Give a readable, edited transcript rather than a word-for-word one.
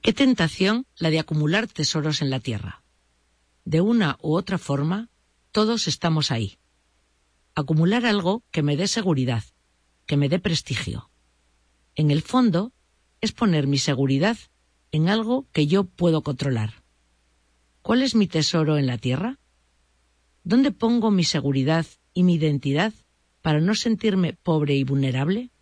Qué tentación la de acumular tesoros en la tierra. De una u otra forma, todos estamos ahí. Acumular algo que me dé seguridad, que me dé prestigio. En el fondo, es poner mi seguridad en algo que yo puedo controlar. ¿Cuál es mi tesoro en la tierra? ¿Dónde pongo mi seguridad y mi identidad para no sentirme pobre y vulnerable?